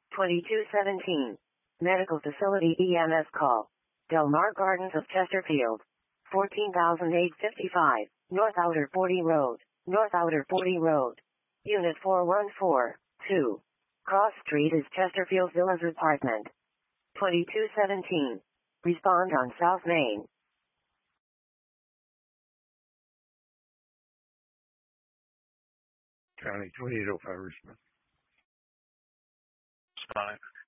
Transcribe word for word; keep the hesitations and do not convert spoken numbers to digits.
twenty-two seventeen. Medical Facility E M S call. Del Mar Gardens of Chesterfield. fourteen thousand eight hundred fifty-five. North Outer forty Road. North Outer forty Road. Unit four one four two. Cross Street is Chesterfield Villas Apartment. twenty-two seventeen. Respond on South Main. County twenty-eight oh five response. Fine.